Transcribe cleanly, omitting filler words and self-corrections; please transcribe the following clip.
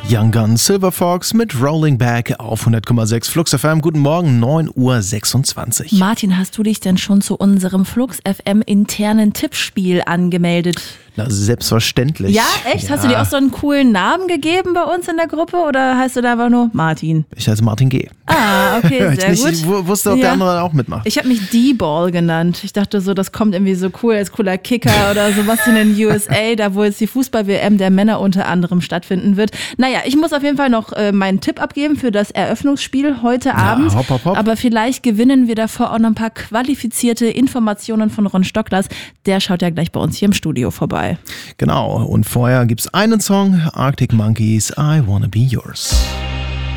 Young Guns, Silver Fox mit Rolling Back auf 100,6 Flux FM. Guten Morgen, 9:26 Uhr. Martin, hast du dich denn schon zu unserem Flux FM internen Tippspiel angemeldet? Na, selbstverständlich. Ja, echt? Hast du dir auch so einen coolen Namen gegeben bei uns in der Gruppe oder heißt du da einfach nur Martin? Ich heiße Martin G. Ah, okay, sehr gut. Ich wusste, ob der andere auch mitmacht. Ich habe mich D-Ball genannt. Ich dachte so, das kommt irgendwie so cool als cooler Kicker oder sowas in den USA, da wo jetzt die Fußball-WM der Männer unter anderem stattfinden wird. Naja, ich muss auf jeden Fall noch meinen Tipp abgeben für das Eröffnungsspiel heute Abend. Hopp, hopp, hopp. Aber vielleicht gewinnen wir davor auch noch ein paar qualifizierte Informationen von Ron Stocklas. Der schaut ja gleich bei uns hier im Studio vorbei. Genau, und vorher gibt's einen Song, Arctic Monkeys, I Wanna Be Yours.